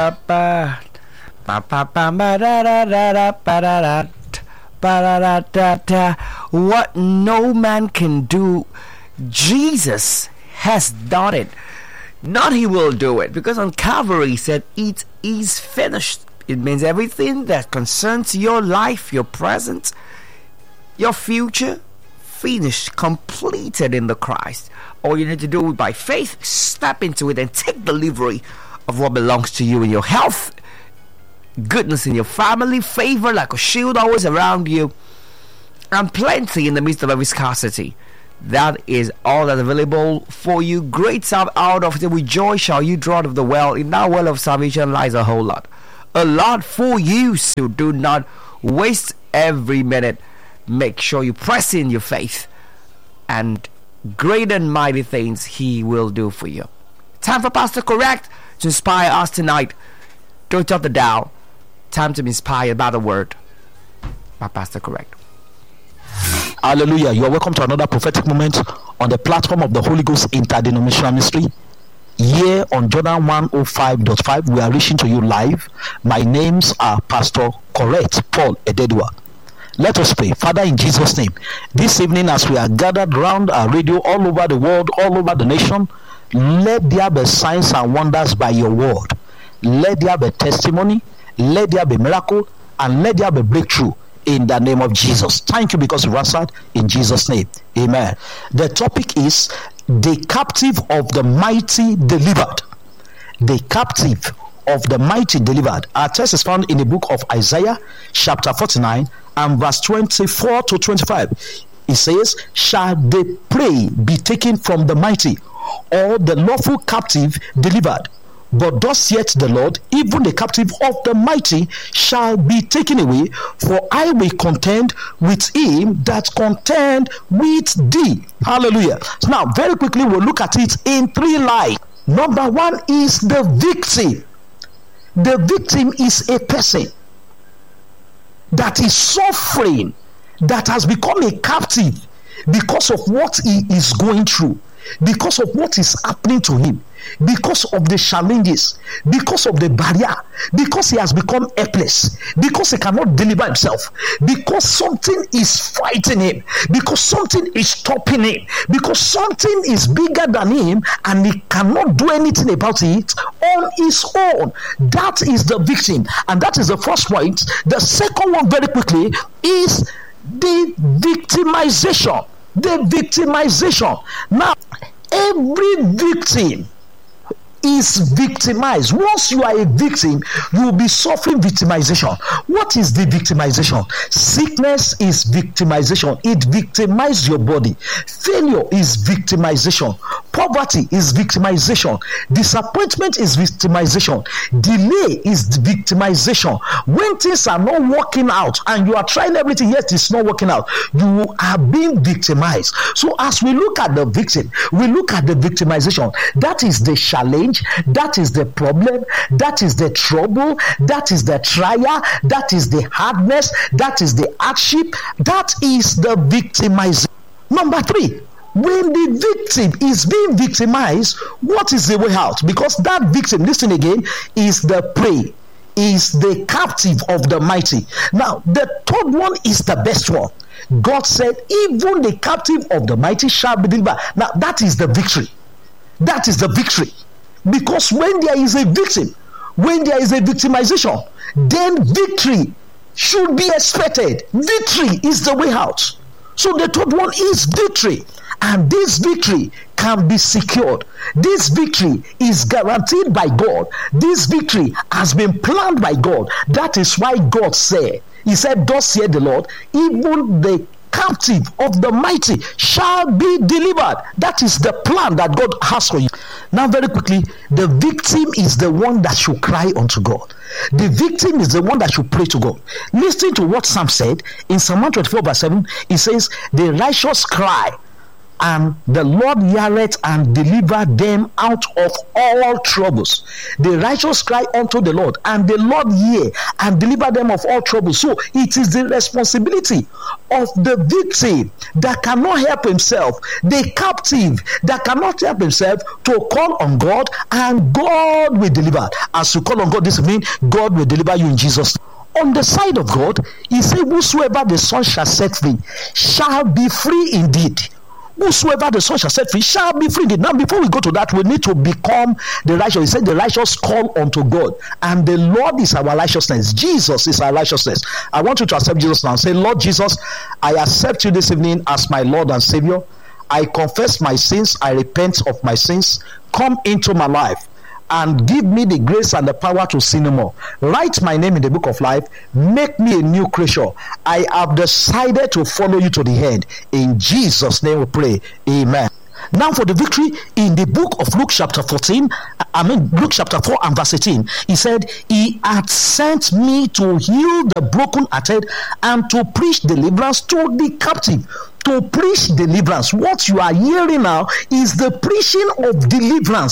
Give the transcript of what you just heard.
What no man can do, Jesus has done it. Not he will do it, because on Calvary he said it is finished. It means everything that concerns your life, your present, your future, finished, completed in the Christ. All you need to do by faith, step into it and take delivery of what belongs to you in your health, goodness in your family, favor like a shield always around you, and plenty in the midst of every scarcity. That is all that's available for you. Great salve out of it with joy shall you draw out of the well. In that well of salvation lies a whole lot. A lot for you. So do not waste every minute. Make sure you press in your faith, and great and mighty things he will do for you. Time for Pastor Correct to inspire us tonight. Don't touch the dial. Time to be inspired by the word by Pastor Correct. Hallelujah. You are welcome to another prophetic moment on the platform of the Holy Ghost Interdenominational Ministry. Here on Jordan 105.5, we are reaching to you live. My names are Pastor Correct Paul Ededua. Let us pray. Father, in Jesus' name, this evening as we are gathered around our radio all over the world, all over the nation, let there be signs and wonders by your word. Let there be testimony, let there be miracle, and let there be breakthrough in the name of Jesus. Thank you because you answered in Jesus' name. Amen. The topic is the captive of the mighty delivered. The captive of the mighty delivered. Our text is found in the book of Isaiah chapter 49 and verse 24 to 25. It says, shall the prey be taken from the mighty, or the lawful captive delivered? But thus saith the Lord, even the captive of the mighty shall be taken away, for I will contend with him that contend with thee. Hallelujah. So now, very quickly, we'll look at it in three lines. Number one is the victim. The victim is a person that is suffering, that has become a captive because of what he is going through, because of what is happening to him, because of the challenges, because of the barrier, because he has become helpless, because he cannot deliver himself, because something is fighting him, because something is stopping him, because something is bigger than him and he cannot do anything about it on his own. That is the victim, and that is the first point. The second one, very quickly, is the victimization. The victimization. Now, every victim is victimized. Once you are a victim, you will be suffering victimization. What is the victimization? Sickness is victimization. It victimizes your body. Failure is victimization. Poverty is victimization. Disappointment is victimization. Delay is victimization. When things are not working out and you are trying everything, yet it's not working out, you are being victimized. So as we look at the victim, we look at the victimization. That is the challenge, that is the problem, that is the trouble, that is the trial, that is the hardness, that is the hardship, that is the victimization. Number three, when the victim is being victimized, what is the way out? Because that victim, listen again, is the prey, is the captive of the mighty. Now, the third one is the best one. God said, even the captive of the mighty shall be delivered. Now, that is the victory. That is the victory. Because when there is a victim, when there is a victimization, then victory should be expected. Victory is the way out. So the third one is victory. And this victory can be secured. This victory is guaranteed by God. This victory has been planned by God. That is why God said, He said, thus saith the Lord, even the captive of the mighty shall be delivered. That is the plan that God has for you. Now, very quickly, the victim is the one that should cry unto God. The victim is the one that should pray to God. Listen to what Psalm said in Psalm 124 verse 7. It says, the righteous cry, and the Lord heareth and deliver them out of all troubles. The righteous cry unto the Lord, and the Lord hear and deliver them of all troubles. So it is the responsibility of the victim that cannot help himself, the captive that cannot help himself, to call on God, and God will deliver. As you call on God this evening, God will deliver you in Jesus' name. On the side of God, he said, whosoever the Son shall set free shall be free indeed. Whosoever the Son shall set free shall be free indeed. Now, before we go to that, we need to become the righteous. He said, the righteous call unto God, and the Lord is our righteousness. Jesus is our righteousness. I want you to accept Jesus now. Say, Lord Jesus, I accept you this evening as my Lord and Savior. I confess my sins. I repent of my sins. Come into my life and give me the grace and the power to sin no more. Write my name in the book of life. Make me a new creature. I have decided to follow you to the end. In Jesus' name we pray. Amen. Now for the victory in the book of Luke chapter 4 and verse 18. He said, he had sent me to heal the brokenhearted and to preach deliverance to the captive. To preach deliverance. What you are hearing now is the preaching of deliverance